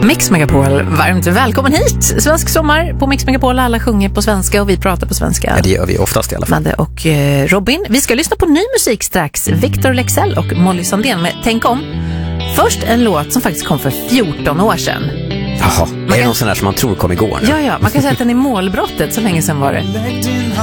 Mix Megapol, varmt välkommen hit. Svensk sommar på Mix Megapol. Alla sjunger på svenska och vi pratar på svenska. Ja, det gör vi oftast i alla fall. Madde och Robin. Vi ska lyssna på ny musik strax. Victor Leksell och Molly Sandén med Tänk om. Först en låt som faktiskt kom för 14 år sedan. Jaha, är det någon sån där som man tror kom igår nu? Ja, man kan säga att den är målbrottet, så länge sedan var det.